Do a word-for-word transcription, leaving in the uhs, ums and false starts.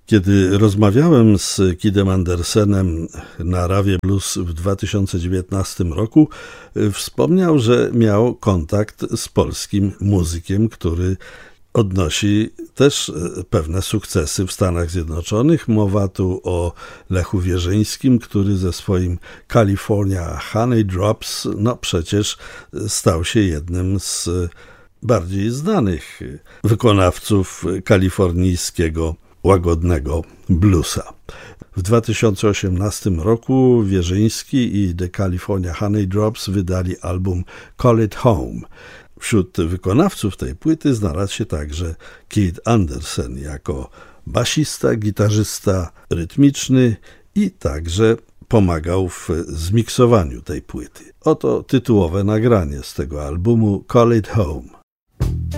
Kiedy rozmawiałem z Kidem Andersenem na Rawie Blues w dwa tysiące dziewiętnastym roku, wspomniał, że miał kontakt z polskim muzykiem, który odnosi też pewne sukcesy w Stanach Zjednoczonych. Mowa tu o Lechu Wierzyńskim, który ze swoim California Honey Drops, no przecież stał się jednym z bardziej znanych wykonawców kalifornijskiego łagodnego bluesa. W dwa tysiące osiemnastym roku Wierzyński i The California Honey Drops wydali album Call It Home. Wśród wykonawców tej płyty znalazł się także Kid Andersen jako basista, gitarzysta rytmiczny i także pomagał w zmiksowaniu tej płyty. Oto tytułowe nagranie z tego albumu Call It Home.